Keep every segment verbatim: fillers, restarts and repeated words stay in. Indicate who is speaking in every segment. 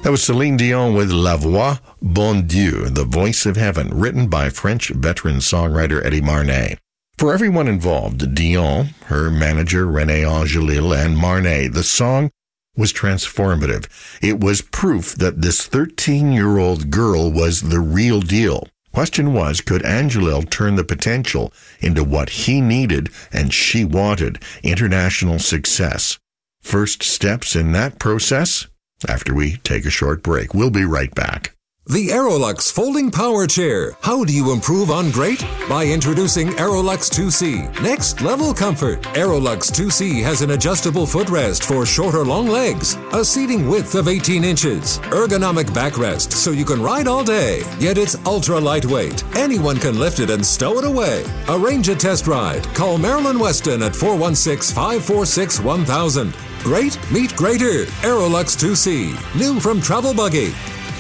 Speaker 1: That was Celine Dion with La Voix Bon Dieu, The Voice of Heaven, written by French veteran songwriter Eddie Marnay. For everyone involved, Dion, her manager René Angelil, and Marnay, the song was transformative. It was proof that this thirteen-year-old girl was the real deal. Question was, could Angelil turn the potential into what he needed and she wanted, international success? First steps in that process? After we take a short break. We'll be right back.
Speaker 2: The Aerolux Folding Power Chair. How do you improve on great? By introducing Aerolux two C. Next level comfort. Aerolux two C has an adjustable footrest for short or long legs, a seating width of eighteen inches, ergonomic backrest so you can ride all day, yet it's ultra lightweight. Anyone can lift it and stow it away. Arrange a test ride. Call Marilyn Weston at four one six, five four six, one thousand. Great meet greater. Aerolux two C. New from Travel Buggy.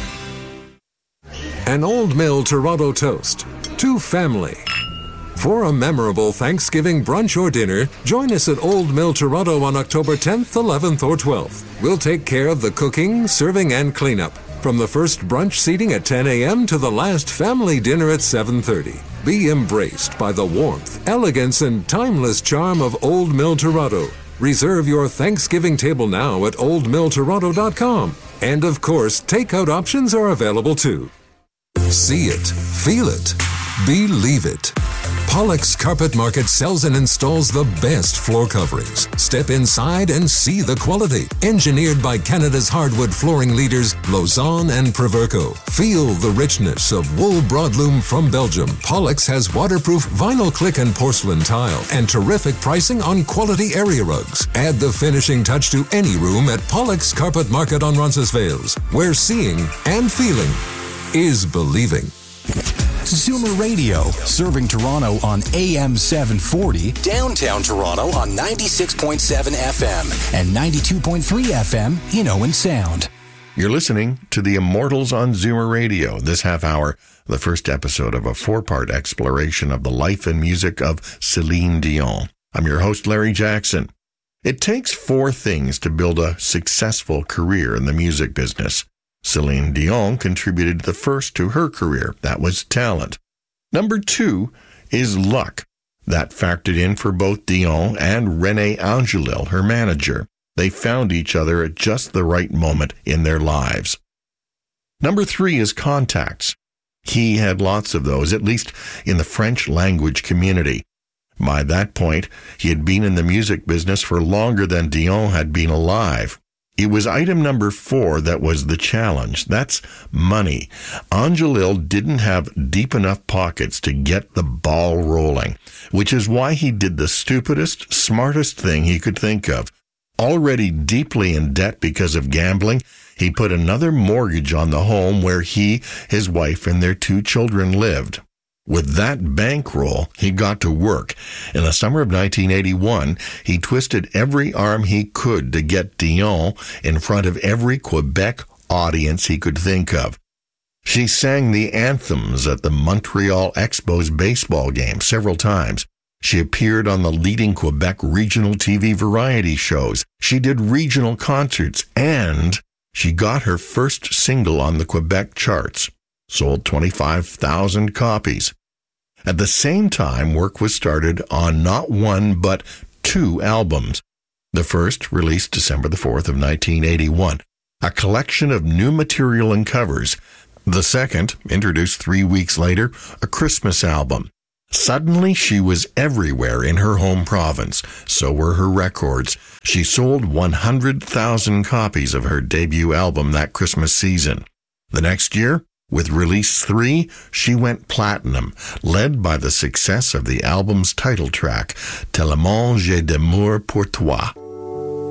Speaker 2: An Old Mill Toronto toast to family. For a memorable Thanksgiving brunch or dinner, join us at Old Mill Toronto on October tenth, eleventh, or twelfth. We'll take care of the cooking, serving, and cleanup. From the first brunch seating at ten a.m. to the last family dinner at seven thirty. Be embraced by the warmth, elegance, and timeless charm of Old Mill Toronto. Reserve your Thanksgiving table now at old mill toronto dot com. And of course, takeout options are available too. See it, feel it, believe it. Pollux Carpet Market sells and installs the best floor coverings. Step inside and see the quality. Engineered by Canada's hardwood flooring leaders, Lausanne and Proverco. Feel the richness of wool broadloom from Belgium. Pollux has waterproof vinyl click and porcelain tile and terrific pricing on quality area rugs. Add the finishing touch to any room at Pollux Carpet Market on Roncesvalles, where seeing and feeling is believing.
Speaker 3: Zoomer Radio, serving Toronto on A M seven forty, downtown Toronto on ninety-six point seven F M and ninety-two point three F M in Owen Sound.
Speaker 1: You're listening to The Immortals on Zoomer Radio. This half hour, the first episode of a four-part exploration of the life and music of Celine Dion. I'm your host, Larry Jackson. It takes four things to build a successful career in the music business. Celine Dion contributed the first to her career. That was talent. Number two is luck. That factored in for both Dion and René Angelil, her manager. They found each other at just the right moment in their lives. Number three is contacts. He had lots of those, at least in the French language community. By that point, he had been in the music business for longer than Dion had been alive. It was item number four that was the challenge. That's money. Angelil didn't have deep enough pockets to get the ball rolling, which is why he did the stupidest, smartest thing he could think of. Already deeply in debt because of gambling, he put another mortgage on the home where he, his wife, and their two children lived. With that bankroll, he got to work. In the summer of nineteen eighty-one, he twisted every arm he could to get Dion in front of every Quebec audience he could think of. She sang the anthems at the Montreal Expos baseball game several times. She appeared on the leading Quebec regional T V variety shows. She did regional concerts, and she got her first single on the Quebec charts. Sold twenty-five thousand copies. At the same time, work was started on not one but two albums. The first, released December the fourth of nineteen eighty-one, a collection of new material and covers. The second, introduced three weeks later, a Christmas album. Suddenly, she was everywhere in her home province. So were her records. She sold one hundred thousand copies of her debut album that Christmas season. The next year, with release three, she went platinum, led by the success of the album's title track, Tellement j'ai d'amour pour toi.